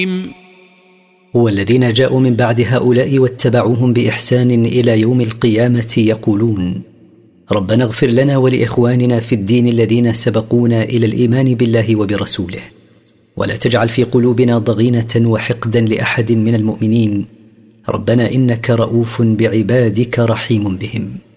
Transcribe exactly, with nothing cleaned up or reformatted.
والذين جاءوا من بعد هؤلاء واتبعوهم بإحسان إلى يوم القيامة يقولون ربنا اغفر لنا ولإخواننا في الدين الذين سبقونا إلى الإيمان بالله وبرسوله ولا تجعل في قلوبنا ضغينة وحقدا لأحد من المؤمنين ربنا إنك رؤوف بعبادك رحيم بهم.